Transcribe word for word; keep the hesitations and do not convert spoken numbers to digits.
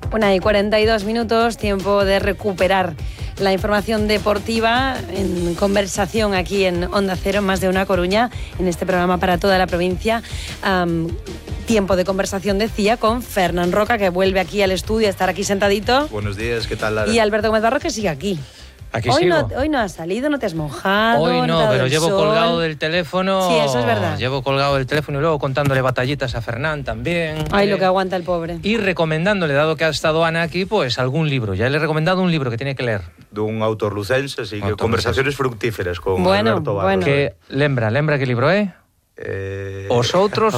Una y cuarenta y dos minutos, tiempo de recuperar la información deportiva en conversación aquí en Onda Cero, más de una Coruña, en este programa para toda la provincia. Um, tiempo de conversación, decía, con Fernán Roca, que vuelve aquí al estudio a estar aquí sentadito. Buenos días, ¿qué tal, Lara? Y Alberto Gómez Barro, que sigue aquí. Aquí hoy sigo. No, hoy no has salido, no te has mojado. Hoy no, no pero del llevo sol. colgado del teléfono. Sí, eso es verdad. Llevo colgado del teléfono y luego contándole batallitas a Fernán también. Ay, eh, lo que aguanta el pobre. Y recomendándole, dado que ha estado Ana aquí, pues algún libro. Ya le he recomendado un libro que tiene que leer. Dun autor lucense, así que Autor conversaciones fructíferas con Bueno, Alberto Barros. bueno. Que lembra, lembra que libro é? Eh... Os outros